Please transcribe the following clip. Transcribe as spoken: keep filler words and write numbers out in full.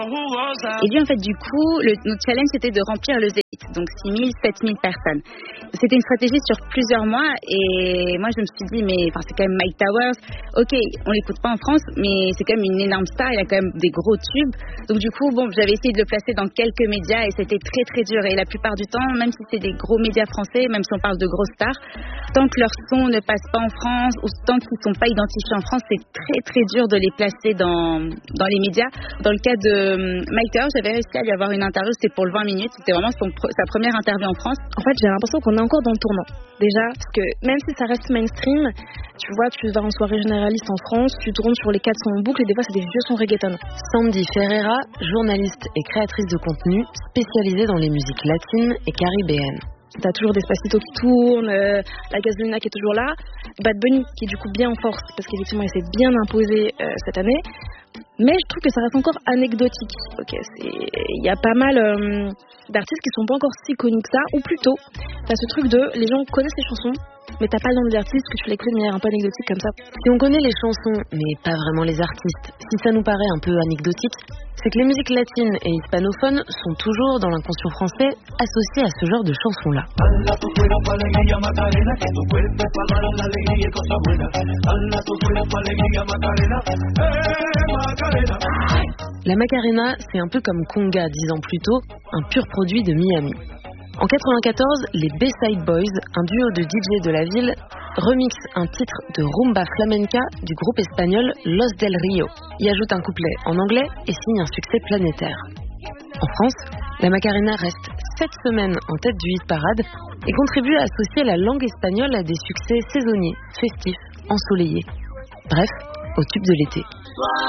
Et lui, en fait, du coup, le, notre challenge, c'était de remplir le Zénith, donc six mille, sept mille personnes. C'était une stratégie sur plusieurs mois, et moi, je me suis dit, mais enfin, c'est quand même Mike Towers. Ok, on l'écoute pas en France, mais c'est quand même une énorme star, il a quand même des gros tubes. Donc du coup, bon, j'avais essayé de le placer dans quelques médias, et c'était très très dur. Et la plupart du temps, même si c'est des gros médias français, même si on parle de grosses stars, tant que leur son ne passe pas en France, ou tant qu'ils ne sont pas identifiés en France, c'est très très dur de les placer dans, dans les médias. Dans le cas de Mike Towers, j'avais réussi à lui avoir une interview, c'était pour le vingt minutes, c'était vraiment son, sa première interview en France. En fait, j'ai l'impression qu'on est encore dans le tournant. Déjà, parce que même si ça reste mainstream, tu vois, tu vas en soirée généraliste en France, tu tournes sur les quatre sons en boucle et des fois c'est des vieux sons reggaeton. Sandy Ferreira, journaliste et créatrice de contenu spécialisée dans les musiques latines et caribéennes. T'as toujours Despacito qui tourne, euh, la Gasolina qui est toujours là, Bad Bunny qui est du coup bien en force parce qu'effectivement il s'est bien imposé euh, cette année. Mais je trouve que ça reste encore anecdotique. Ok, il y a pas mal euh, d'artistes qui sont pas encore si connus que ça, ou plutôt, t'as ce truc de les gens connaissent les chansons, mais t'as pas le nom des artistes, que tu les connais de manière un peu anecdotique comme ça. Si on connaît les chansons, mais pas vraiment les artistes, si ça nous paraît un peu anecdotique, c'est que les musiques latines et hispanophones sont toujours dans l'inconscient français associées à ce genre de chansons-là. La Macarena, c'est un peu comme Conga dix ans plus tôt, un pur produit de Miami. En quatre-vingt-quatorze, les Bayside Boys, un duo de D J de la ville, remixent un titre de rumba flamenca du groupe espagnol Los del Rio, y ajoutent un couplet en anglais et signent un succès planétaire. En France, la Macarena reste sept semaines en tête du hit parade et contribue à associer la langue espagnole à des succès saisonniers, festifs, ensoleillés. Bref, au tube de l'été.